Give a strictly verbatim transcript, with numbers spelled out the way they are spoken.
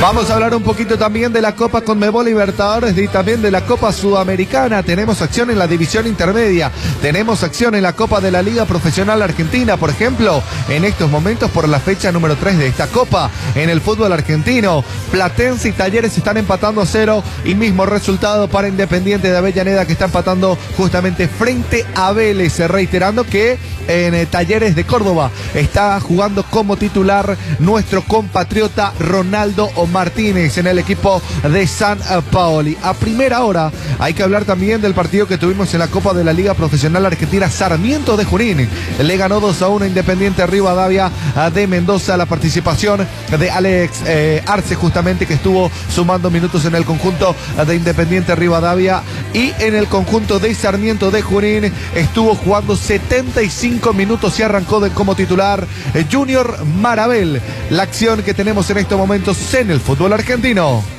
Vamos a hablar un poquito también de la Copa Conmebol Libertadores y también de la Copa Sudamericana. Tenemos acción en la división intermedia, tenemos acción en la Copa de la Liga Profesional Argentina, por ejemplo, en estos momentos por la fecha número tres de esta Copa. En el fútbol argentino, Platense y Talleres están empatando a cero y mismo resultado para Independiente de Avellaneda, que está empatando justamente frente a Vélez, reiterando que en eh, Talleres de Córdoba está jugando como titular nuestro compatriota Ronaldo Martínez en el equipo de San Paoli. A primera hora hay que hablar también del partido que tuvimos en la Copa de la Liga Profesional Argentina. Sarmiento de Junín le ganó dos a uno Independiente Rivadavia de Mendoza. La participación de Alex eh, Arce, justamente, que estuvo sumando minutos en el conjunto de Independiente Rivadavia, y en el conjunto de Sarmiento de Junín estuvo jugando setenta y cinco minutos y arrancó de, como titular eh, Junior Marabel. La acción que tenemos en estos momentos en el fútbol argentino.